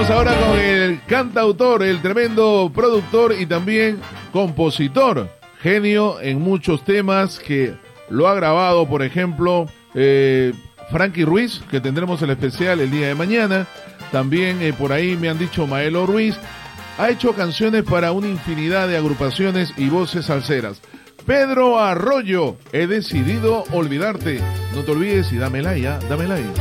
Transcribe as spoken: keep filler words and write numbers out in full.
Vamos ahora con el cantautor, el tremendo productor y también compositor, genio en muchos temas que lo ha grabado, por ejemplo, eh, Frankie Ruiz, que tendremos el especial el día de mañana. También eh, por ahí me han dicho Maelo Ruiz. Ha hecho canciones para una infinidad de agrupaciones y voces salseras. Pedro Arroyo, he decidido olvidarte. No te olvides y dámela ya, dámela ahí.